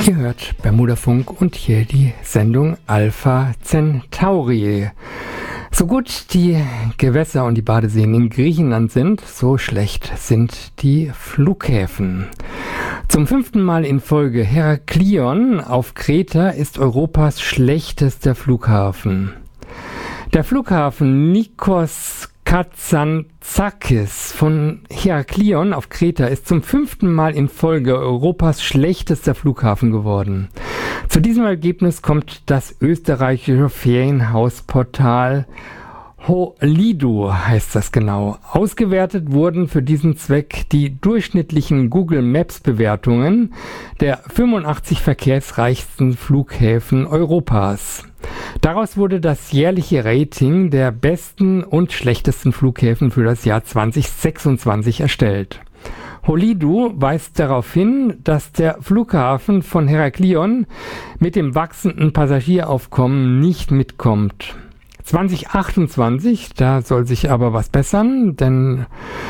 Ihr hört Bermudafunk und hier die Sendung Alpha Centauri. So gut die Gewässer und die Badeseen in Griechenland sind, so schlecht sind die Flughäfen. Zum 5. Mal in Folge: Heraklion auf Kreta ist Europas schlechtester Flughafen. Der Flughafen Nikos Kazantzakis von Heraklion auf Kreta ist zum 5. Mal in Folge Europas schlechtester Flughafen geworden. Zu diesem Ergebnis kommt das österreichische Ferienhausportal Holidu, heißt das genau. Ausgewertet wurden für diesen Zweck die durchschnittlichen Google Maps Bewertungen der 85 verkehrsreichsten Flughäfen Europas. Daraus wurde das jährliche Rating der besten und schlechtesten Flughäfen für das Jahr 2026 erstellt. Holidu weist darauf hin, dass der Flughafen von Heraklion mit dem wachsenden Passagieraufkommen nicht mitkommt. 2028, da soll sich aber was bessern, denn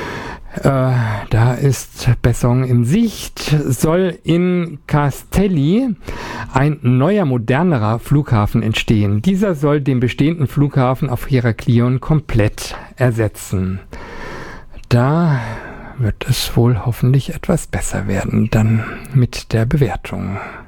da ist Besserung in Sicht, soll in Kastelli ein neuer, modernerer Flughafen entstehen. Dieser soll den bestehenden Flughafen auf Heraklion komplett ersetzen. Da wird es wohl hoffentlich etwas besser werden, dann mit der Bewertung.